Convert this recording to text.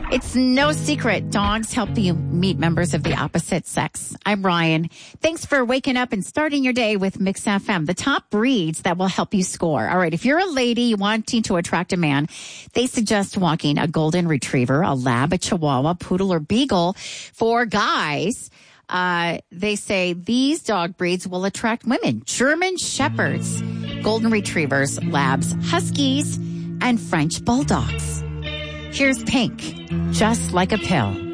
It's no secret dogs help you meet members of the opposite sex. I'm Ryan. Thanks for waking up and starting your day with Mix FM, the top breeds that will help you score. All right, if you're a lady wanting to attract a man, they suggest walking a golden retriever, a lab, a chihuahua, poodle, or beagle. For guys, they say these dog breeds will attract women. German shepherds, golden retrievers, labs, huskies, and French bulldogs. Here's Pink, Just Like a Pill.